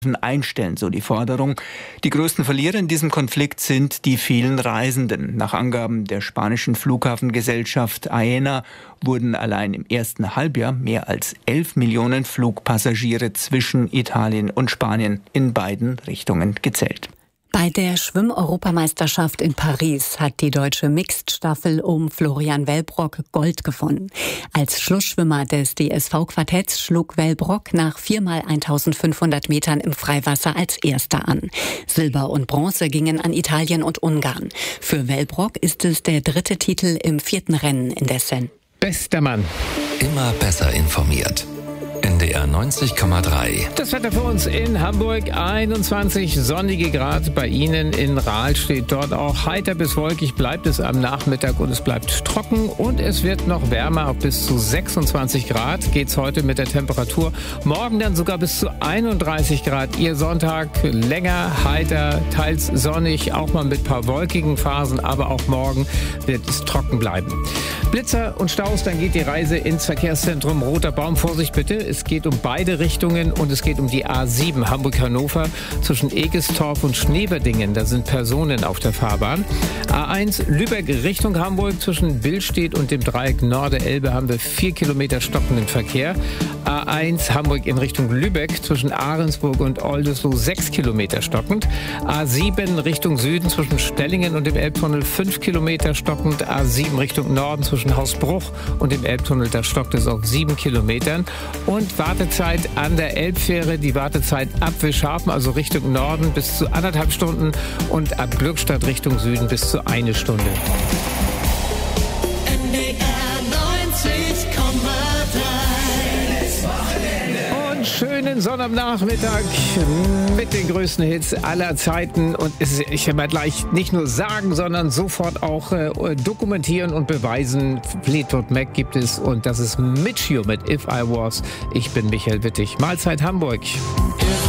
einstellen, so die Forderung. Die größten Verlierer in diesem Konflikt sind die vielen Reisenden. Nach Angaben der spanischen Flughafengesellschaft Aena wurden allein im ersten Halbjahr mehr als 11 Millionen Flugpassagiere zwischen Italien und Spanien in beiden Richtungen gezählt. Bei der Schwimm-Europameisterschaft in Paris hat die deutsche Mixed-Staffel um Florian Wellbrock Gold gewonnen. Als Schlussschwimmer des DSV-Quartetts schlug Wellbrock nach 4x1500 Metern im Freiwasser als Erster an. Silber und Bronze gingen an Italien und Ungarn. Für Wellbrock ist es der 3. Titel im 4. Rennen in der Seine. Bester Mann. Immer besser informiert. NDR 90,3. Das Wetter für uns in Hamburg, 21 sonnige Grad. Bei Ihnen in Rahl steht dort auch heiter bis wolkig, bleibt es am Nachmittag und es bleibt trocken und es wird noch wärmer, auf bis zu 26 Grad geht's heute mit der Temperatur. Morgen dann sogar bis zu 31 Grad. Ihr Sonntag länger, heiter, teils sonnig, auch mal mit ein paar wolkigen Phasen, aber auch morgen wird es trocken bleiben. Blitzer und Staus, dann geht die Reise ins Verkehrszentrum Roter Baum. Vorsicht bitte. Es geht um beide Richtungen und es geht um die A7 Hamburg-Hannover zwischen Egestorf und Schneverdingen. Da sind Personen auf der Fahrbahn. A1 Lübeck Richtung Hamburg zwischen Billstedt und dem Dreieck Norde-Elbe haben wir 4 Kilometer stockenden Verkehr. A1 Hamburg in Richtung Lübeck zwischen Ahrensburg und Oldesloe 6 Kilometer stockend. A7 Richtung Süden zwischen Stellingen und dem Elbtunnel 5 Kilometer stockend. A7 Richtung Norden zwischen Hausbruch und dem Elbtunnel, da stockt es auf 7 Kilometern. Und Wartezeit an der Elbfähre, die Wartezeit ab Wischhafen, also Richtung Norden, bis zu 1,5 Stunden und ab Glückstadt Richtung Süden bis zu 1 Stunde. Und schönen Sonnabendnachmittag mit den größten Hits aller Zeiten. Und ich werde mal gleich nicht nur sagen, sondern sofort auch dokumentieren und beweisen. Fleetwood Mac gibt es und das ist Michio mit If I Was. Ich bin Michael Wittig. Mahlzeit Hamburg.